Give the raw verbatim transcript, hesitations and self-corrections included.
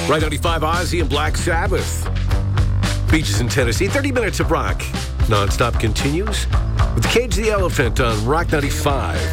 Right ninety-five, Ozzy and Black Sabbath. Beaches in Tennessee. thirty minutes of rock. Non-stop continues with Cage the Elephant on Rock ninety-five.